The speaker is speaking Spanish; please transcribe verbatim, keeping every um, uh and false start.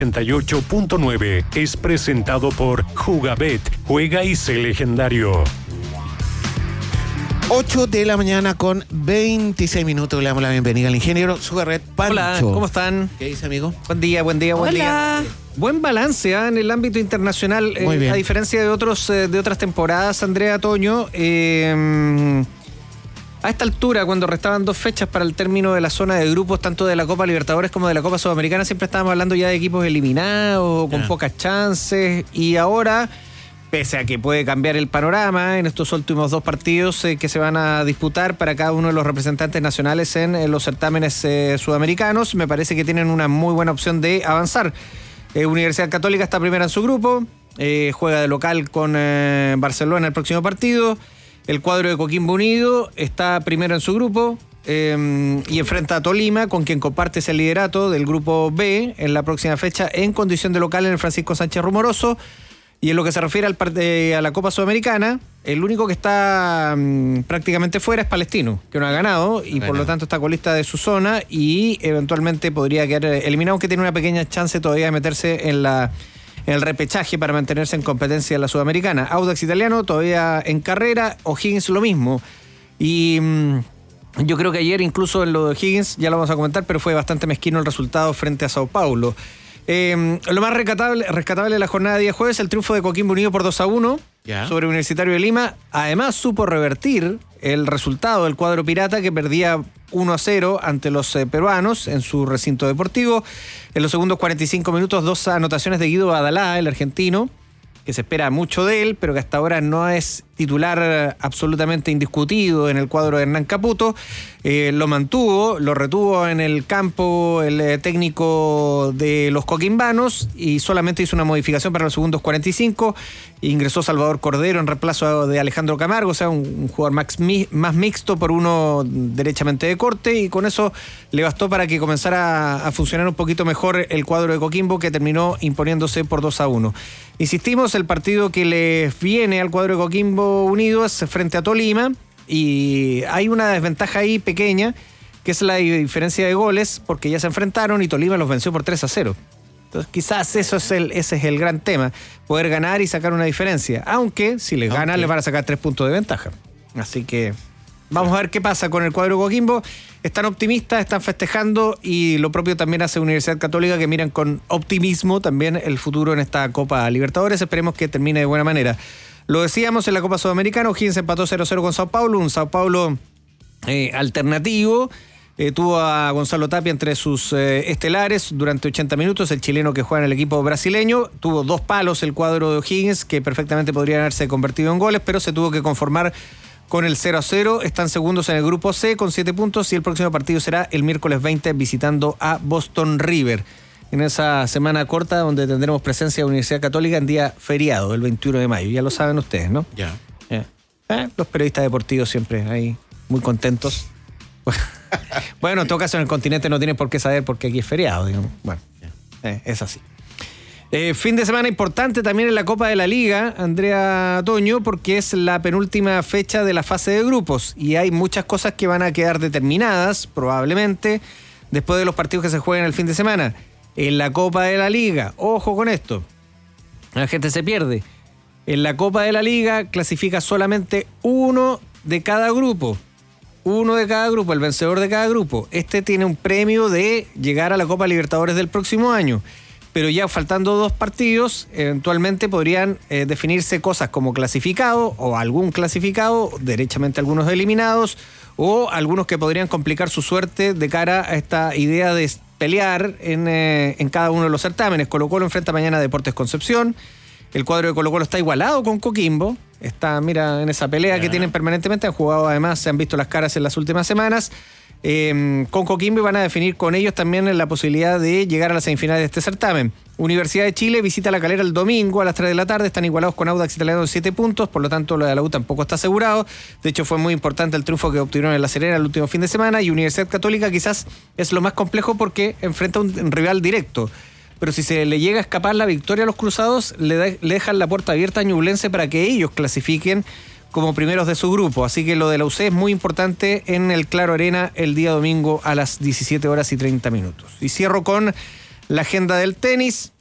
ochenta y ocho punto nueve es presentado por Jugabet. Juega y sé legendario. ocho de la mañana con veintiséis minutos. Le damos la bienvenida al ingeniero Sugarret Pancho. Hola, ¿cómo están? ¿Qué dice, amigo? Buen día, buen día, buen Hola. día. Buen balance ¿eh? en el ámbito internacional. Muy eh, bien. A diferencia de otros eh, de otras temporadas, Andrea Toño, eh, a esta altura, cuando restaban dos fechas para el término de la zona de grupos, tanto de la Copa Libertadores como de la Copa Sudamericana, siempre estábamos hablando ya de equipos eliminados, con Ya. pocas chances, y ahora, pese a que puede cambiar el panorama en estos últimos dos partidos eh, que se van a disputar para cada uno de los representantes nacionales en, en los certámenes eh, sudamericanos, me parece que tienen una muy buena opción de avanzar. Eh, Universidad Católica está primera en su grupo, eh, juega de local con eh, Barcelona el próximo partido. El cuadro de Coquimbo Unido está primero en su grupo eh, y enfrenta a Tolima, con quien comparte ese liderato del grupo B en la próxima fecha en condición de local en el Francisco Sánchez Rumoroso. Y en lo que se refiere al part- eh, a la Copa Sudamericana, el único que está mm, prácticamente fuera es Palestino, que no ha ganado y Bueno. por lo tanto está colista de su zona y eventualmente podría quedar eliminado, aunque tiene una pequeña chance todavía de meterse en la en el repechaje para mantenerse en competencia en la Sudamericana. Audax Italiano todavía en carrera, O'Higgins lo mismo. Y mm, yo creo que ayer incluso en lo de O'Higgins, ya lo vamos a comentar, pero fue bastante mezquino el resultado frente a Sao Paulo. Eh, lo más rescatable, rescatable de la jornada de día jueves, el triunfo de Coquimbo Unido por dos a uno Ya. sobre Universitario de Lima. Además supo revertir el resultado del cuadro pirata, que perdía uno a cero ante los eh, peruanos en su recinto deportivo. En los segundos cuarenta y cinco minutos, dos anotaciones de Guido Badalá, el argentino, que se espera mucho de él, pero que hasta ahora no es titular absolutamente indiscutido en el cuadro de Hernán Caputo. Eh, lo mantuvo, lo retuvo en el campo el eh, técnico de los coquimbanos y solamente hizo una modificación para los segundos cuarenta y cinco. Ingresó Salvador Cordero en reemplazo de Alejandro Camargo, o sea, un, un jugador más, mi, más mixto por uno derechamente de corte, y con eso le bastó para que comenzara a, a funcionar un poquito mejor el cuadro de Coquimbo, que terminó imponiéndose por dos a uno. Insistimos, el partido que les viene al cuadro de Coquimbo Unido es frente a Tolima, y hay una desventaja ahí pequeña, que es la diferencia de goles, porque ya se enfrentaron y Tolima los venció por tres a cero. Entonces quizás eso es el, ese es el gran tema, poder ganar y sacar una diferencia, aunque si les ganan les van a sacar tres puntos de ventaja. Así que vamos a ver qué pasa con el cuadro de Coquimbo. Están optimistas, están festejando, y lo propio también hace Universidad Católica, que miran con optimismo también el futuro en esta Copa Libertadores. Esperemos que termine de buena manera. Lo decíamos en la Copa Sudamericana, O'Higgins empató cero a cero con Sao Paulo, un Sao Paulo eh, alternativo. Eh, tuvo a Gonzalo Tapia entre sus eh, estelares durante ochenta minutos, el chileno que juega en el equipo brasileño. Tuvo dos palos el cuadro de O'Higgins, que perfectamente podrían haberse convertido en goles, pero se tuvo que conformar con el cero a cero. Están segundos en el grupo C con siete puntos, y el próximo partido será el miércoles veinte visitando a Boston River, en esa semana corta donde tendremos presencia de Universidad Católica en día feriado, el veintiuno de mayo. Ya lo saben ustedes, ¿no? Ya. Eh, eh, los periodistas deportivos siempre ahí muy contentos. Bueno, en todo caso en el continente no tienen por qué saber, porque aquí es feriado, digamos. Bueno, eh, es así. Eh, fin de semana importante también en la Copa de la Liga, Andrea Toño, porque es la penúltima fecha de la fase de grupos y hay muchas cosas que van a quedar determinadas probablemente después de los partidos que se jueguen el fin de semana. En la Copa de la Liga, ojo con esto, la gente se pierde. En la Copa de la Liga clasifica solamente uno de cada grupo. Uno de cada grupo, el vencedor de cada grupo. Este tiene un premio de llegar a la Copa Libertadores del próximo año. Pero ya faltando dos partidos, eventualmente podrían eh, definirse cosas como clasificado o algún clasificado, derechamente algunos eliminados, o algunos que podrían complicar su suerte de cara a esta idea de pelear en, eh, en cada uno de los certámenes. Colo-Colo enfrenta mañana a Deportes Concepción. El cuadro de Colo-Colo está igualado con Coquimbo. Está, mira, en esa pelea yeah. que tienen permanentemente. Han jugado, además, se han visto las caras en las últimas semanas. Eh, con Coquimbo, y van a definir con ellos también la posibilidad de llegar a las semifinales de este certamen. Universidad de Chile visita La Calera el domingo a las tres de la tarde. Están igualados con Audax Italiano en siete puntos, por lo tanto lo de la U tampoco está asegurado. De hecho, fue muy importante el triunfo que obtuvieron en La Serena el último fin de semana. Y Universidad Católica quizás es lo más complejo porque enfrenta a un rival directo. Pero si se le llega a escapar la victoria a los cruzados, le, de, le dejan la puerta abierta a Ñublense para que ellos clasifiquen como primeros de su grupo. Así que lo de la U C es muy importante en el Claro Arena el día domingo a las diecisiete horas y treinta minutos. Y cierro con La agenda del tenis.